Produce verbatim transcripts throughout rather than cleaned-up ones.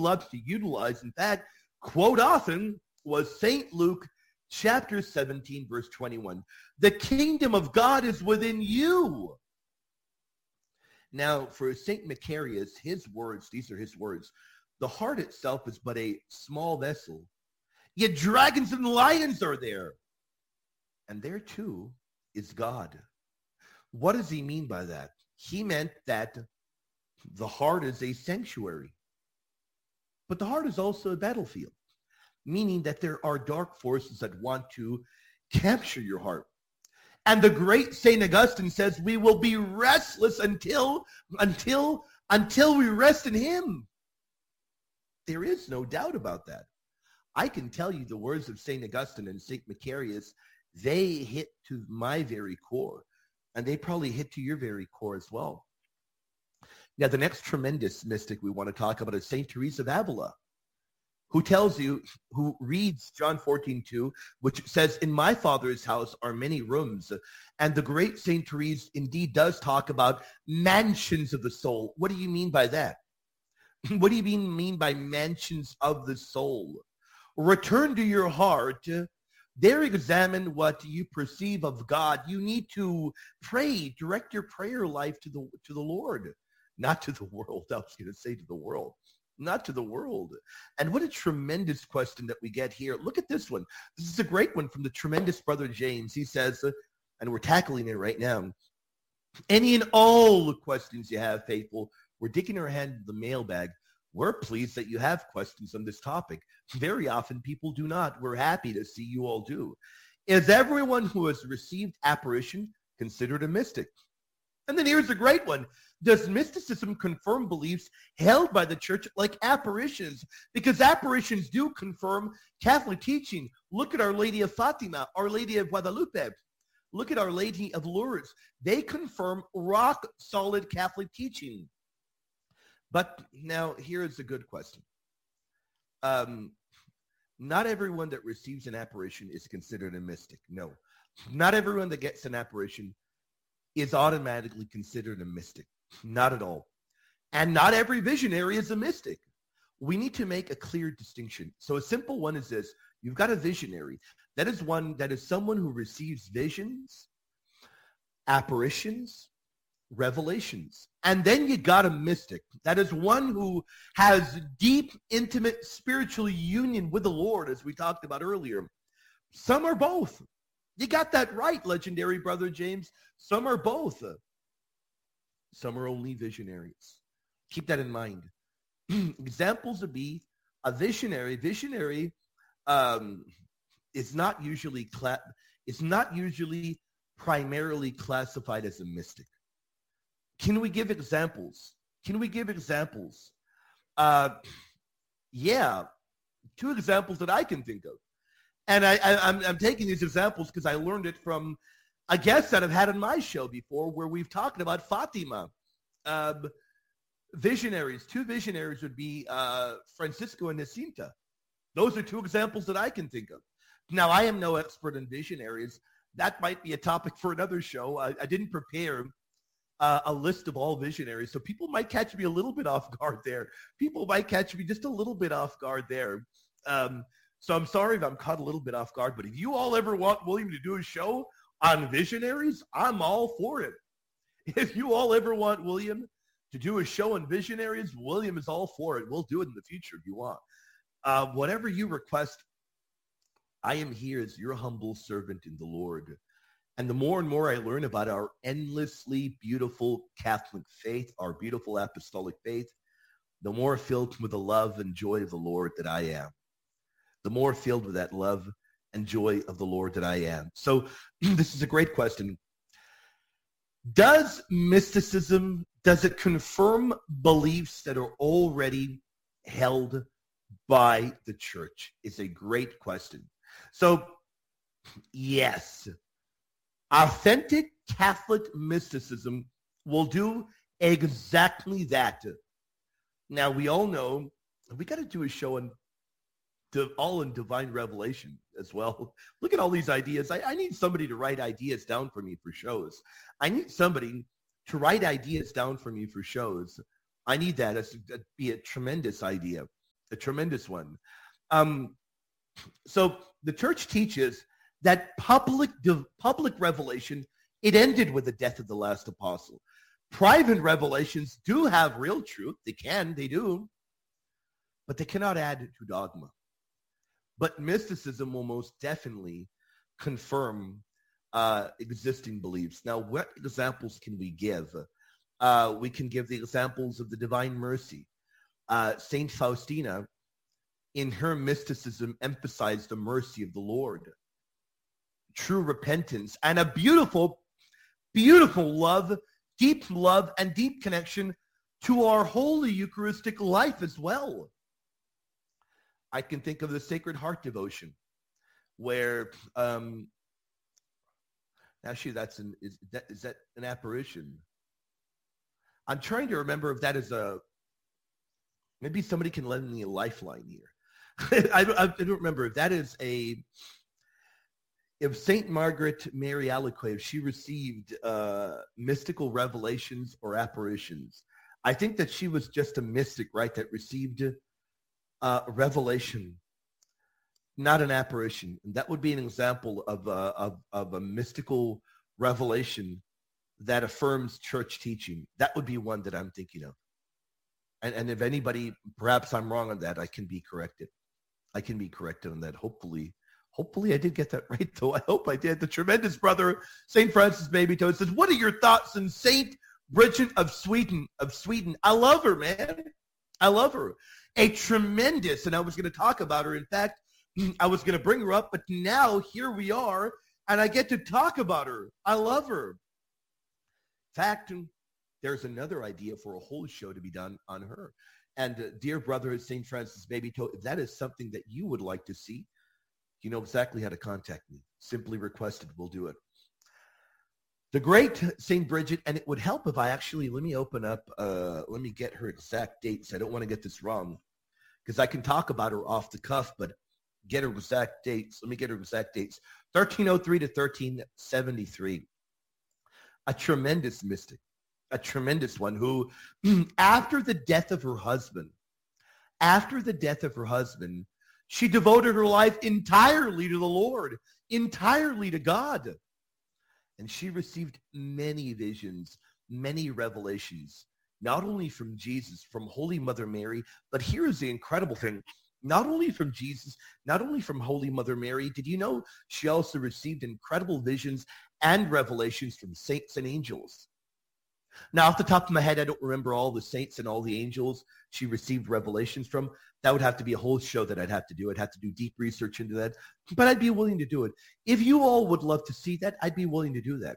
loves to utilize, in fact, quote often, was Saint Luke chapter seventeen, verse twenty-one. The kingdom of God is within you. Now, for Saint Macarius, his words, these are his words, the heart itself is but a small vessel, yet dragons and lions are there. And there too is God. What does he mean by that? He meant that the heart is a sanctuary, but the heart is also a battlefield, meaning that there are dark forces that want to capture your heart. And the great Saint Augustine says we will be restless until, until, until we rest in him. There is no doubt about that. I can tell you the words of Saint Augustine and Saint Macarius, they hit to my very core, and they probably hit to your very core as well. Now, the next tremendous mystic we want to talk about is Saint Teresa of Avila, who tells you, who reads John fourteen two, which says, in my Father's house are many rooms. And the great Saint Teresa indeed does talk about mansions of the soul. What do you mean by that? What do you mean, mean by mansions of the soul? Return to your heart. There examine what you perceive of God. You need to pray, direct your prayer life to the, to the Lord, not to the world. I was going to say to the world. Not to the world. And what a tremendous question that we get here. Look at this one. This is a great one from the tremendous Brother James. He says, uh, and we're tackling it right now, any and all the questions you have, faithful, we're digging our hand in the mailbag. We're pleased that you have questions on this topic. Very often people do not. We're happy to see you all do. Is everyone who has received apparition considered a mystic? And then here's a great one. Does mysticism confirm beliefs held by the church like apparitions? Because apparitions do confirm Catholic teaching. Look at Our Lady of Fatima, Our Lady of Guadalupe. Look at Our Lady of Lourdes. They confirm rock solid Catholic teaching. But now here's a good question. Um, not everyone that receives an apparition is considered a mystic. No, not everyone that gets an apparition is automatically considered a mystic. Not at all. And not every visionary is a mystic. We need to make a clear distinction. So a simple one is this. You've got a visionary. That is one that is someone who receives visions, apparitions, revelations. And then you got a mystic. That is one who has deep, intimate spiritual union with the Lord, as we talked about earlier. Some are both. You got that right, legendary Brother James. Some are both. Some are only visionaries. Keep that in mind. Examples would be a visionary. Visionary um, is not usually cla- it's not usually primarily classified as a mystic. Can we give examples? Can we give examples? Uh, yeah, two examples that I can think of. And I, I, I'm, I'm taking these examples because I learned it from a guest that I've had on my show before where we've talked about Fatima. Um, visionaries, two visionaries would be uh, Francisco and Jacinta. Those are two examples that I can think of. Now, I am no expert in visionaries. That might be a topic for another show. I, I didn't prepare uh, a list of all visionaries, so people might catch me a little bit off guard there. People might catch me just a little bit off guard there. Um, so I'm sorry if I'm caught a little bit off guard, but if you all ever want William to do a show on visionaries, I'm all for it. If you all ever want William to do a show on visionaries, William is all for it. We'll do it in the future if you want. Uh, whatever you request, I am here as your humble servant in the Lord. And the more and more I learn about our endlessly beautiful Catholic faith, our beautiful apostolic faith, the more filled with the love and joy of the Lord that I am. The more filled with that love and joy of the Lord that I am. So this is a great question. Does mysticism, does it confirm beliefs that are already held by the church? It's a great question. So, yes, authentic Catholic mysticism will do exactly that. Now, we all know we got to do a show on all in divine revelation as well. Look at all these ideas. I, I need somebody to write ideas down for me for shows. I need somebody to write ideas down for me for shows. I need that. That'd be a tremendous idea. a tremendous one. Um, so the church teaches that public public revelation, it ended with the death of the last apostle. Private revelations do have real truth. They can, they do, but they cannot add to dogma. But mysticism will most definitely confirm uh, existing beliefs. Now, what examples can we give? Uh, we can give the examples of the divine mercy. Uh, Saint Faustina, in her mysticism, emphasized the mercy of the Lord, true repentance, and a beautiful, beautiful love, deep love, and deep connection to our holy Eucharistic life as well. I can think of the Sacred Heart devotion, where um, actually that's an is that is that an apparition? I'm trying to remember if that is a maybe somebody can lend me a lifeline here. I, I, I don't remember if that is a if Saint Margaret Mary Alacoque, if she received uh, mystical revelations or apparitions. I think that she was just a mystic, right? That received uh, revelation, not an apparition. And that would be an example of a, of, of a mystical revelation that affirms church teaching. That would be one that I'm thinking of. And, and if anybody, perhaps I'm wrong on that, I can be corrected. I can be corrected on that. Hopefully, hopefully I did get that right, though. I hope I did. The tremendous brother, Saint Francis Babytoad, says, what are your thoughts on Saint Bridget of Sweden? Of Sweden? I love her, man. I love her. A tremendous, and I was going to talk about her. In fact, I was going to bring her up, but now here we are, and I get to talk about her. I love her. In fact, there's another idea for a whole show to be done on her. And uh, dear brother, Saint Francis Babytoad, if that is something that you would like to see, you know exactly how to contact me. Simply request it. We'll do it. The great Saint Bridget, and it would help if I actually, let me open up, uh, let me get her exact dates. I don't want to get this wrong because I can talk about her off the cuff, but get her exact dates. Let me get her exact dates. thirteen oh three to thirteen seventy-three. A tremendous mystic, a tremendous one who, after the death of her husband, after the death of her husband, she devoted her life entirely to the Lord, entirely to God. And she received many visions, many revelations, not only from Jesus, from Holy Mother Mary, but here is the incredible thing. Not only from Jesus, not only from Holy Mother Mary, did you know she also received incredible visions and revelations from saints and angels? Now, off the top of my head, I don't remember all the saints and all the angels she received revelations from. That would have to be a whole show that I'd have to do. I'd have to do deep research into that, but I'd be willing to do it. If you all would love to see that, I'd be willing to do that.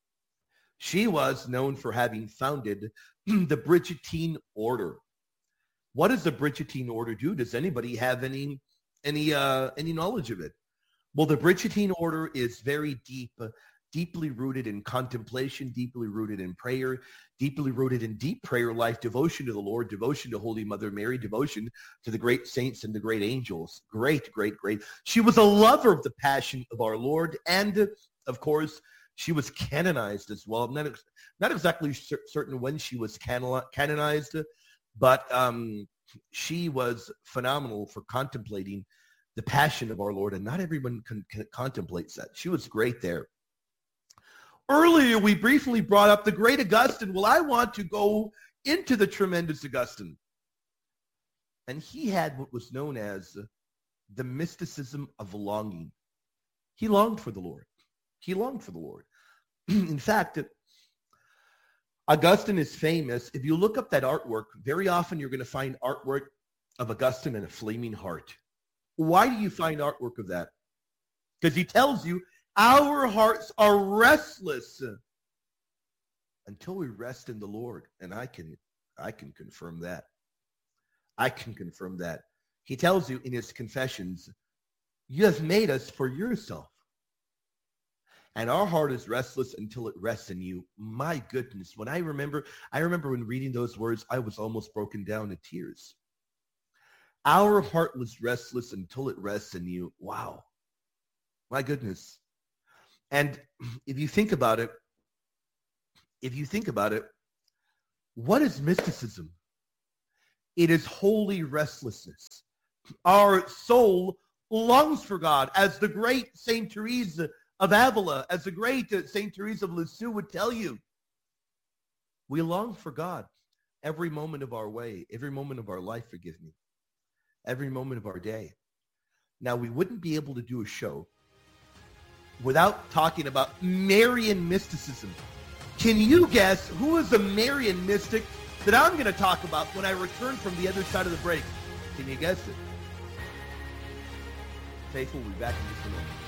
She was known for having founded the Brigittine Order. What does the Brigittine Order do? Does anybody have any any uh, any knowledge of it? Well, the Brigittine Order is very deep, uh, deeply rooted in contemplation, deeply rooted in prayer, deeply rooted in deep prayer life, devotion to the Lord, devotion to Holy Mother Mary, devotion to the great saints and the great angels. Great, great, great. She was a lover of the passion of our Lord, and of course, she was canonized as well. I'm not, not exactly certain when she was canonized, but um, she was phenomenal for contemplating the passion of our Lord, and not everyone con- con- contemplates that. She was great there. Earlier, we briefly brought up the great Augustine. Well, I want to go into the tremendous Augustine. And he had what was known as the mysticism of longing. He longed for the Lord. He longed for the Lord. In fact, Augustine is famous. If you look up that artwork, very often you're going to find artwork of Augustine and a flaming heart. Why do you find artwork of that? Because he tells you our hearts are restless until we rest in the Lord. And I can, I can confirm that. I can confirm that. He tells you in his Confessions, you have made us for yourself. And our heart is restless until it rests in you. My goodness, when I remember, I remember when reading those words, I was almost broken down to tears. Our heart was restless until it rests in you. Wow. My goodness. And if you think about it, if you think about it, what is mysticism? It is holy restlessness. Our soul longs for God, as the great Saint Teresa of Avila, as the great Saint Teresa of Lisieux would tell you. We long for God every moment of our way, every moment of our life, forgive me, every moment of our day. Now, we wouldn't be able to do a show without talking about Marian mysticism. Can you guess who is the Marian mystic that I'm going to talk about when I return from the other side of the break? Can you guess it? Faithful will be back in just a moment.